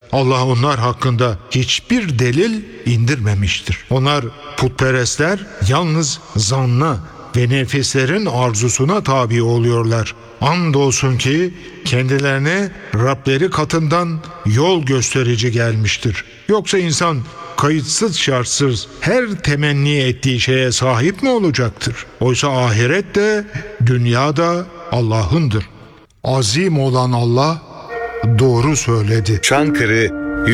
Allah onlar hakkında hiçbir delil indirmemiştir. Onlar putperestler yalnız zanna ve nefislerin arzusuna tabi oluyorlar. Andolsun ki kendilerine Rableri katından yol gösterici gelmiştir. Yoksa insan kayıtsız şartsız her temenni ettiği şeye sahip mi olacaktır? Oysa ahiret de dünya da Allah'ındır. Azim olan Allah doğru söyledi. Çankırı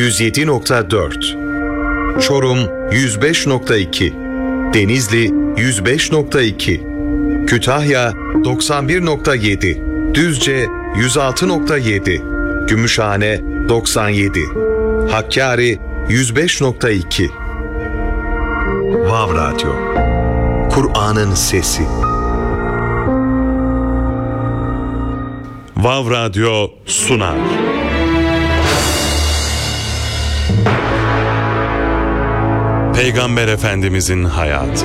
107.4, Çorum 105.2, Denizli 105.2, Kütahya 91.7, Düzce 106.7, Gümüşhane 97, Hakkari 105.2. Vav Radyo, Kur'an'ın sesi. Vav Radyo sunar. Peygamber Efendimizin hayatı.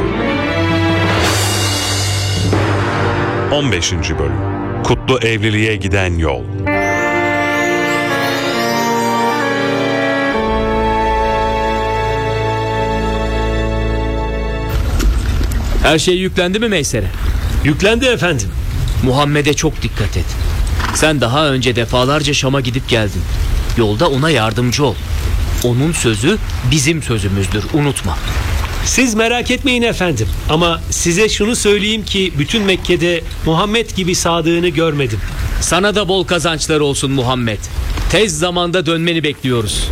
15. bölüm. Kutlu evliliğe giden yol. Her şey yüklendi mi Meysere? Yüklendi efendim. Muhammed'e çok dikkat et. Sen daha önce defalarca Şam'a gidip geldin. Yolda ona yardımcı ol. Onun sözü bizim sözümüzdür, unutma. Siz merak etmeyin efendim. Ama size şunu söyleyeyim ki bütün Mekke'de Muhammed gibi sadığını görmedim. Sana da bol kazançlar olsun Muhammed. Tez zamanda dönmeni bekliyoruz.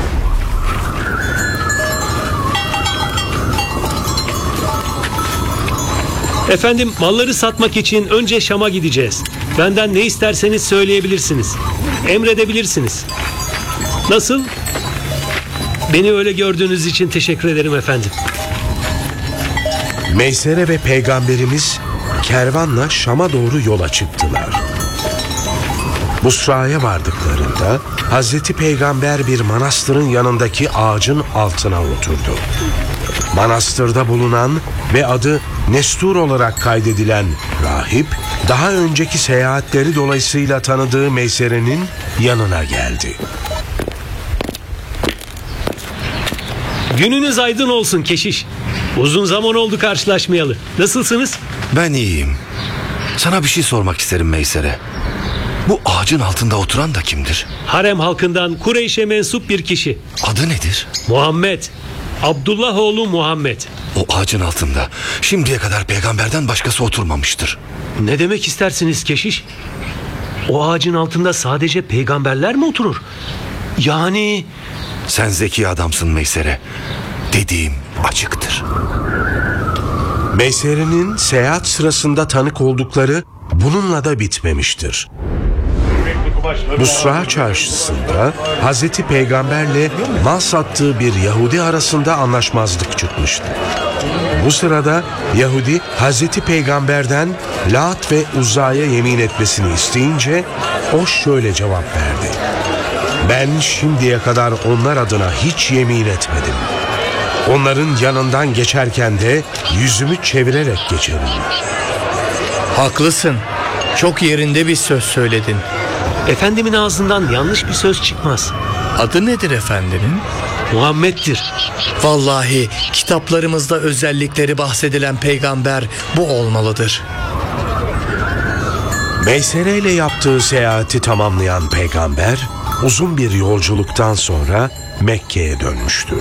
Efendim, malları satmak için önce Şam'a gideceğiz. Benden ne isterseniz söyleyebilirsiniz. Emredebilirsiniz. Nasıl? Beni öyle gördüğünüz için teşekkür ederim efendim. Meysere ve Peygamberimiz kervanla Şam'a doğru yola çıktılar. Busra'ya vardıklarında Hazreti Peygamber bir manastırın yanındaki ağacın altına oturdu. Manastırda bulunan ve adı Nestur olarak kaydedilen rahip, daha önceki seyahatleri dolayısıyla tanıdığı Meysere'nin yanına geldi. Gününüz aydın olsun keşiş. Uzun zaman oldu karşılaşmayalı. Nasılsınız? Ben iyiyim. Sana bir şey sormak isterim Meysere. Bu ağacın altında oturan da kimdir? Harem halkından Kureyş'e mensup bir kişi. Adı nedir? Muhammed. Abdullah oğlu Muhammed. O ağacın altında şimdiye kadar peygamberden başkası oturmamıştır. Ne demek istersiniz keşiş? O ağacın altında sadece peygamberler mi oturur? Yani... Sen zeki adamsın Meysere. Dediğim açıktır. Meysere'nin seyahat sırasında tanık oldukları bununla da bitmemiştir. Busra çarşısında Hazreti Peygamberle mal sattığı bir Yahudi arasında anlaşmazlık çıkmıştı. Bu sırada Yahudi Hazreti Peygamber'den Lat ve Uzza'ya yemin etmesini isteyince o şöyle cevap verdi: "Ben şimdiye kadar onlar adına hiç yemin etmedim. Onların yanından geçerken de yüzümü çevirerek geçerim." Haklısın. Çok yerinde bir söz söyledin. Efendimin ağzından yanlış bir söz çıkmaz. Adı nedir efendinin? Muhammed'dir. Vallahi kitaplarımızda özellikleri bahsedilen peygamber bu olmalıdır. Meysere ile yaptığı seyahati tamamlayan peygamber uzun bir yolculuktan sonra Mekke'ye dönmüştür.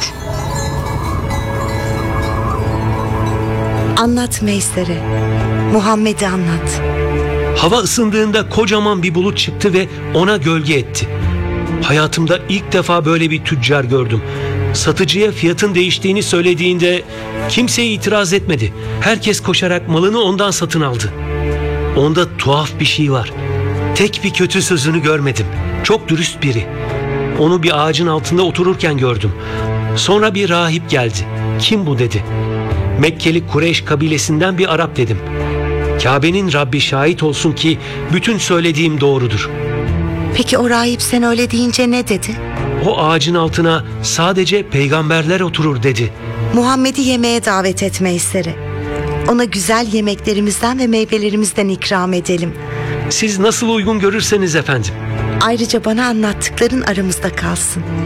Anlat Meysere. Muhammed'i anlat. Hava ısındığında kocaman bir bulut çıktı ve ona gölge etti. Hayatımda ilk defa böyle bir tüccar gördüm. Satıcıya fiyatın değiştiğini söylediğinde kimse itiraz etmedi. Herkes koşarak malını ondan satın aldı. Onda tuhaf bir şey var. Tek bir kötü sözünü görmedim. Çok dürüst biri. Onu bir ağacın altında otururken gördüm. Sonra bir rahip geldi. Kim bu dedi. Mekkeli Kureyş kabilesinden bir Arap dedim. Kabe'nin Rabbi şahit olsun ki bütün söylediğim doğrudur. Peki o rahip sen öyle deyince ne dedi? O ağacın altına sadece peygamberler oturur dedi. Muhammed'i yemeğe davet et Meysere. Ona güzel yemeklerimizden ve meyvelerimizden ikram edelim. Siz nasıl uygun görürseniz efendim. Ayrıca bana anlattıkların aramızda kalsın.